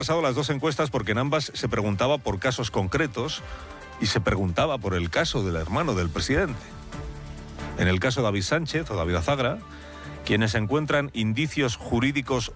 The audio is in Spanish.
pasado las dos encuestas porque en ambas se preguntaba por casos concretos y se preguntaba por el caso del hermano del presidente. En el caso de David Sánchez o David Azagra, quienes encuentran indicios jurídicos